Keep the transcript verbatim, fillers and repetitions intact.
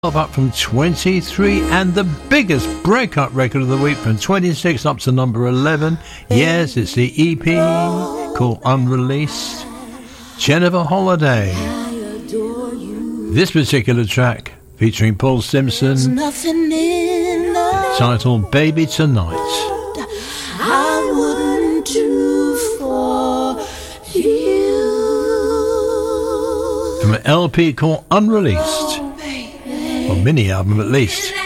Up from twenty-three, and the biggest breakup record of the week from twenty-six up to number eleven. Yes, it's the E P called Unreleased. Jennifer Holliday. This particular track featuring Paul Simpson, titled Baby Tonight. I wouldn't do for you. From an L P called Unreleased. Or mini album at least.